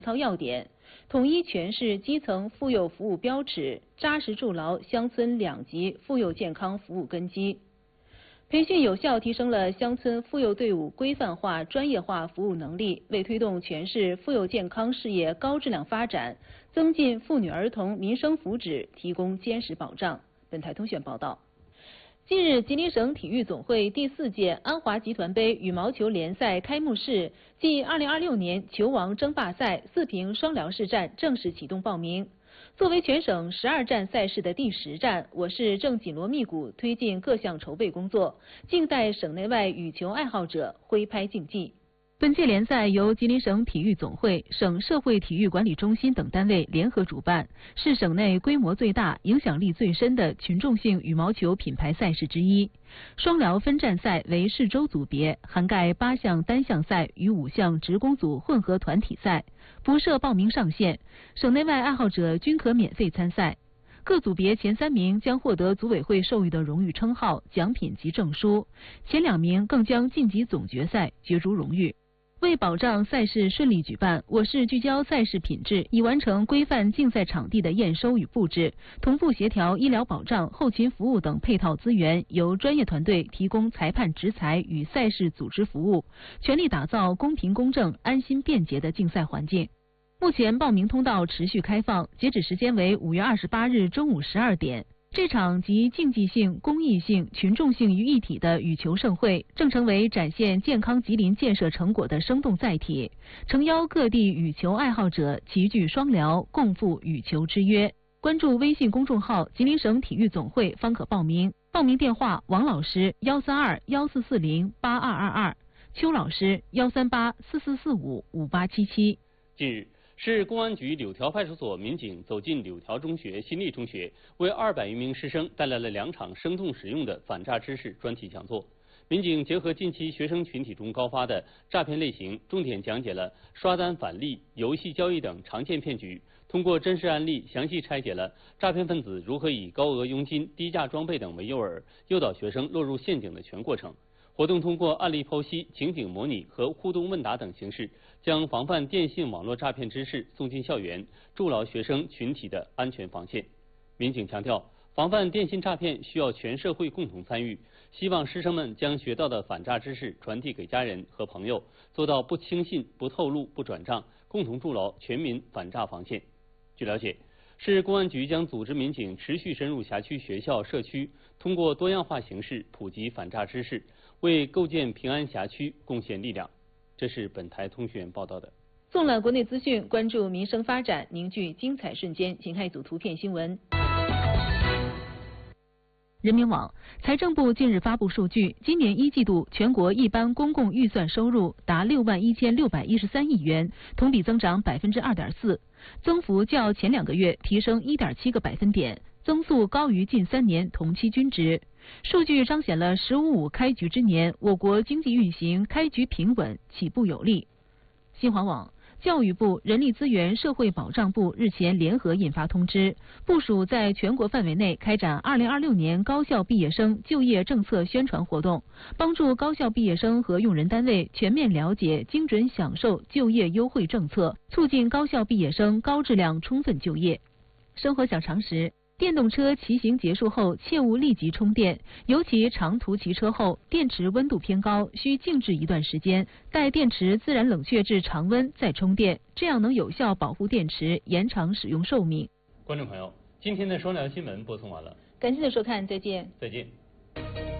操要点，统一诠释基层妇幼服务标尺，扎实筑牢乡村2级妇幼健康服务根基。培训有效提升了乡村妇幼队伍规范化、专业化服务能力，为推动全市妇幼健康事业高质量发展，增进妇女儿童民生福祉提供坚实保障。本台通讯报道。近日，吉林省体育总会第4届安华集团杯羽毛球联赛开幕式暨2026年球王争霸赛4平双辽市站正式启动报名。作为全省12站赛事的第10站，我市正紧锣密鼓推进各项筹备工作，静待省内外羽球爱好者挥拍竞技。本届联赛由吉林省体育总会、省社会体育管理中心等单位联合主办，是省内规模最大、影响力最深的群众性羽毛球品牌赛事之一。双辽分站赛为市州组别，涵盖8项单项赛与5项职工组混合团体赛，不设报名上限，省内外爱好者均可免费参赛。各组别前3名将获得组委会授予的荣誉称号、奖品及证书，前2名更将晋级总决赛，角逐荣誉。为保障赛事顺利举办，我市聚焦赛事品质，已完成规范竞赛场地的验收与布置，同步协调医疗保障、后勤服务等配套资源，由专业团队提供裁判执裁与赛事组织服务，全力打造公平公正、安心便捷的竞赛环境。目前报名通道持续开放，截止时间为5月28日中午12点。这场集竞技性、公益性、群众性于一体的羽球盛会，正成为展现健康吉林建设成果的生动载体，诚邀各地羽球爱好者齐聚双辽，共赴羽球之约。关注微信公众号吉林省体育总会方可报名。报名电话：王老师132-1440-8222，邱老师138-4445-5877。 近日，市公安局柳条派出所民警走进柳条中学、新立中学，为200余名师生带来了2场生动实用的反诈知识专题讲座。民警结合近期学生群体中高发的诈骗类型，重点讲解了刷单返利、游戏交易等常见骗局，通过真实案例详细拆解了诈骗分子如何以高额佣金、低价装备等为诱饵，诱导学生落入陷阱的全过程。活动通过案例剖析、情景模拟和互动问答等形式，将防范电信网络诈骗知识送进校园，筑牢学生群体的安全防线。民警强调，防范电信诈骗需要全社会共同参与，希望师生们将学到的反诈知识传递给家人和朋友，做到不轻信、不透露、不转账，共同筑牢全民反诈防线。据了解，市公安局将组织民警持续深入辖区学校、社区，通过多样化形式普及反诈知识，为构建平安辖区贡献力量。这是本台通讯员报道的。 纵览国内资讯，关注民生发展，凝聚精彩瞬间，请看一组图片新闻。人民网：财政部近日发布数据，今年1季度全国一般公共预算收入达61613亿元，同比增长2.4%，增幅较前2个月提升1.7个百分点，增速高于近3年同期均值。数据彰显了“15+5”开局之年，我国经济运行开局平稳，起步有力。新华网：教育部、人力资源社会保障部日前联合印发通知，部署在全国范围内开展2026年高校毕业生就业政策宣传活动，帮助高校毕业生和用人单位全面了解、精准享受就业优惠政策，促进高校毕业生高质量充分就业。生活小常识：电动车骑行结束后切勿立即充电，尤其长途骑车后，电池温度偏高，需静置一段时间，待电池自然冷却至常温再充电，这样能有效保护电池，延长使用寿命。 观众朋友，今天的双聊新闻播送完了， 感谢您的收看，再见。 再见。